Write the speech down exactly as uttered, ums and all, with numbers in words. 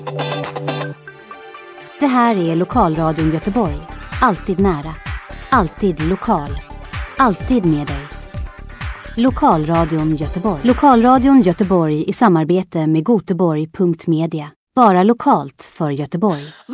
Det här är Lokalradion Göteborg. Alltid nära. Alltid lokal. Alltid med dig. Lokalradion Göteborg. Lokalradion Göteborg i samarbete med Göteborg punkt media. Bara lokalt för Göteborg.